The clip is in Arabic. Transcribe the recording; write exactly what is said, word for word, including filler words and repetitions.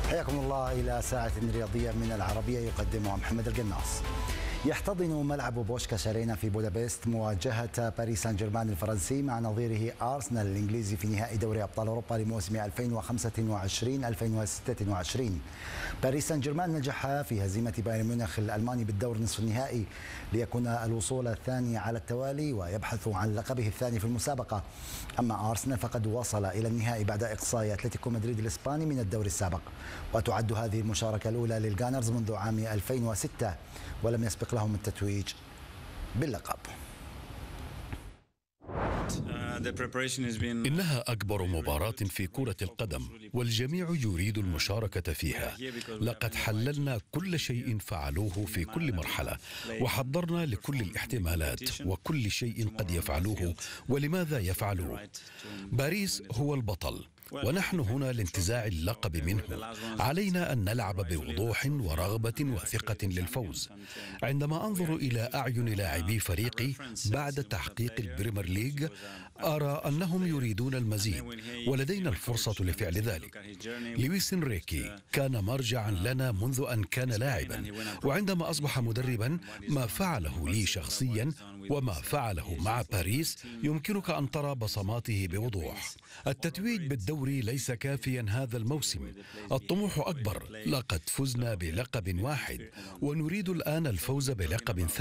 حياكم الله إلى ساعة رياضية من العربية يقدمها محمد القناص. يحتضن ملعب بوشكاش أرينا في بودابست مواجهة باريس سان جيرمان الفرنسي مع نظيره أرسنال الإنجليزي في نهائي دوري أبطال أوروبا لموسم ألفين وخمسة وعشرين ألفين وستة وعشرين. باريس سان جيرمان نجح في هزيمة بايرن ميونخ الألماني بالدور نصف النهائي ليكون الوصول الثاني على التوالي ويبحث عن لقبه الثاني في المسابقة. أما أرسنال فقد وصل إلى النهائي بعد إقصاء أتلتيكو مدريد الإسباني من الدور السابق، وتعد هذه المشاركة الأولى للغانرز منذ عام ألفين وستة ولم يسبق لهم التتويج باللقب. إنها أكبر مباراة في كرة القدم والجميع يريد المشاركة فيها. لقد حللنا كل شيء فعلوه في كل مرحلة وحضرنا لكل الاحتمالات وكل شيء قد يفعلوه ولماذا يفعلوه. باريس هو البطل ونحن هنا لانتزاع اللقب منه. علينا أن نلعب بوضوح ورغبة وثقة للفوز. عندما أنظر إلى أعين لاعبي فريقي بعد تحقيق البريمير ليج أرى أنهم يريدون المزيد ولدينا الفرصة لفعل ذلك. لويس إنريكي كان مرجعا لنا منذ أن كان لاعبا، وعندما أصبح مدربا ما فعله لي شخصيا وما فعله مع باريس يمكنك أن ترى بصماته بوضوح. التتويج بالدوري ليس كافيا هذا الموسم، الطموح أكبر. لقد فزنا بلقب واحد ونريد الآن الفوز بلقب ثاني.